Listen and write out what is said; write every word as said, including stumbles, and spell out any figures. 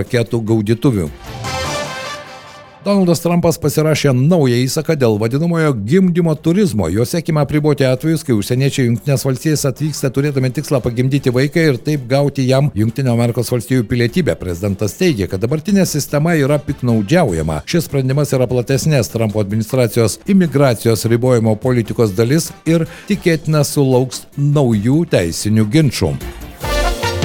raketų gaudytuvių. Donaldas Trumpas pasirašė naują įsaką dėl vadinamojo gimdymo turizmo. Jo siekima apriboti atvejus, kai užsieniečiai Jungtinės valstijas atvyksta turėdami tikslą pagimdyti vaiką ir taip gauti jam Jungtinių Amerikos valstijų pilietybę. Prezidentas teigia, kad dabartinė sistema yra piktnaudžiaujama. Šis sprendimas yra platesnės Trumpo administracijos imigracijos ribojimo politikos dalis ir tikėtina sulauks naujų teisinių ginčų.